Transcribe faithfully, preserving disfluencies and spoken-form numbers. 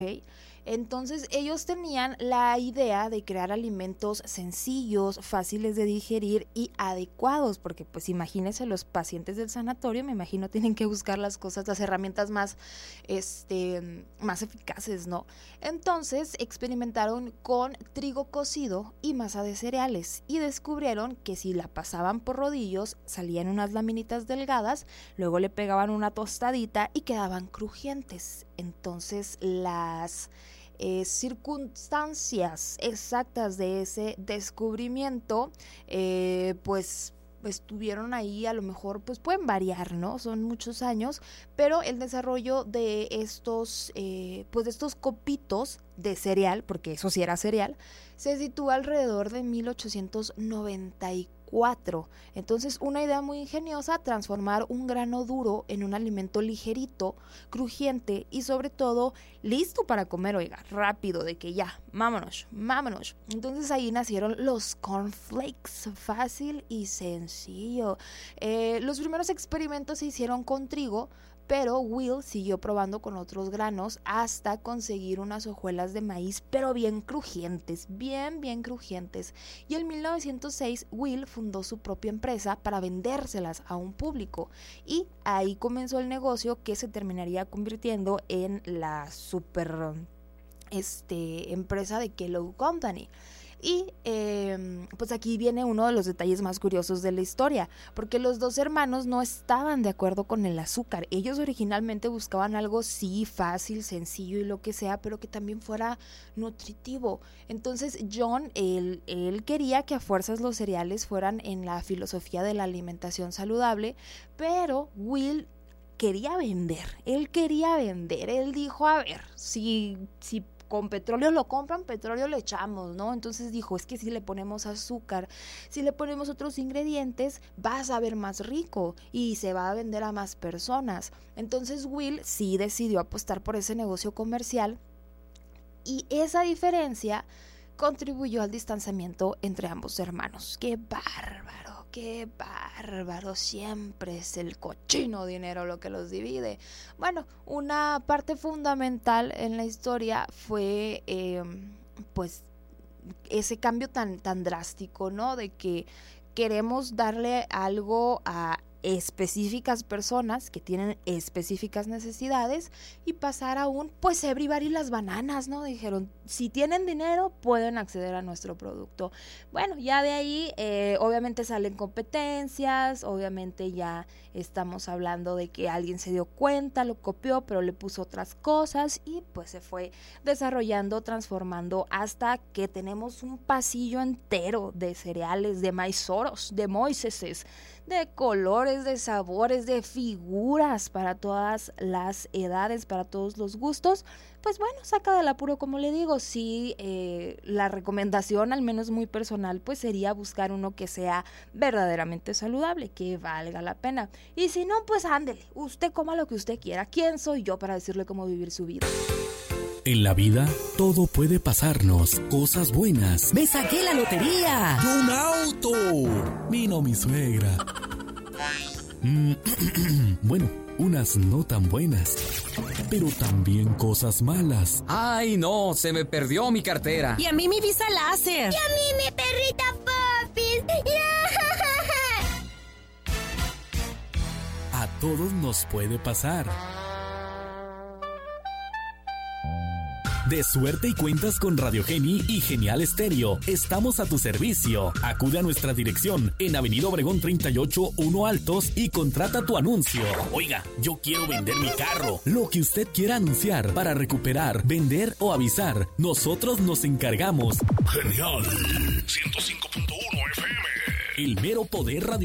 ¿Okay? Entonces ellos tenían la idea de crear alimentos sencillos, fáciles de digerir y adecuados, porque pues imagínense, los pacientes del sanatorio, me imagino, tienen que buscar las cosas, las herramientas más, este, más eficaces, ¿no? Entonces experimentaron con trigo cocido y masa de cereales y descubrieron que si la pasaban por rodillos salían unas laminitas delgadas, luego le pegaban una tostadita y quedaban crujientes. Entonces las eh, circunstancias exactas de ese descubrimiento eh, pues estuvieron ahí, a lo mejor pues pueden variar, ¿no? Son muchos años, pero el desarrollo de estos eh, pues de estos copitos de cereal, porque eso sí era cereal, se sitúa alrededor de mil ochocientos noventa y cuatro. Entonces, una idea muy ingeniosa, transformar un grano duro en un alimento ligerito, crujiente y sobre todo listo para comer, oiga, rápido, de que ya, vámonos, vámonos. Entonces ahí nacieron los cornflakes, fácil y sencillo. Eh, los primeros experimentos se hicieron con trigo, pero Will siguió probando con otros granos hasta conseguir unas hojuelas de maíz, pero bien crujientes, bien, bien crujientes. Y en mil novecientos seis, Will fundó su propia empresa para vendérselas a un público. Y ahí comenzó el negocio que se terminaría convirtiendo en la super este, empresa de Kellogg Company. Y eh, pues aquí viene uno de los detalles más curiosos de la historia, porque los dos hermanos no estaban de acuerdo con el azúcar. Ellos originalmente buscaban algo sí fácil, sencillo y lo que sea, pero que también fuera nutritivo. Entonces John, él, él quería que a fuerzas los cereales fueran en la filosofía de la alimentación saludable, pero Will quería vender, él quería vender, él dijo, a ver, si, si con petróleo lo compran, petróleo le echamos, ¿no? Entonces dijo, es que si le ponemos azúcar, si le ponemos otros ingredientes, va a saber más rico y se va a vender a más personas. Entonces Will sí decidió apostar por ese negocio comercial y esa diferencia contribuyó al distanciamiento entre ambos hermanos. ¡Qué bárbaro! ¡Qué bárbaro! Siempre es el cochino dinero lo que los divide. Bueno, una parte fundamental en la historia fue, eh, pues, ese cambio tan, tan drástico, ¿no? De que queremos darle algo a específicas personas que tienen específicas necesidades y pasar a un, pues, everybody las bananas, ¿no? Dijeron, si tienen dinero pueden acceder a nuestro producto. Bueno, ya de ahí eh, obviamente salen competencias, obviamente ya estamos hablando de que alguien se dio cuenta, lo copió, pero le puso otras cosas y pues se fue desarrollando, transformando hasta que tenemos un pasillo entero de cereales, de maizoros, de moiseses, de colores, de sabores, de figuras para todas las edades, para todos los gustos. Pues bueno, saca del apuro, como le digo. Sí, eh, la recomendación, al menos muy personal, pues sería buscar uno que sea verdaderamente saludable, que valga la pena. Y si no, pues ándele, usted coma lo que usted quiera. ¿Quién soy yo para decirle cómo vivir su vida? En la vida, todo puede pasarnos, cosas buenas. ¡Me saqué la lotería! ¡Y un auto! Vino mi suegra. Mm, bueno, unas no tan buenas, pero también cosas malas. ¡Ay, no! Se me perdió mi cartera. Y a mí mi visa láser. Y a mí mi perrita Popis. A todos nos puede pasar. De suerte y cuentas con Radio Geni y Genial Estéreo. Estamos a tu servicio. Acude a nuestra dirección en Avenida Obregón treinta y ocho, uno Altos y contrata tu anuncio. Oiga, yo quiero vender mi carro. Lo que usted quiera anunciar para recuperar, vender o avisar, nosotros nos encargamos. Genial ciento cinco punto uno F M. El mero poder radio.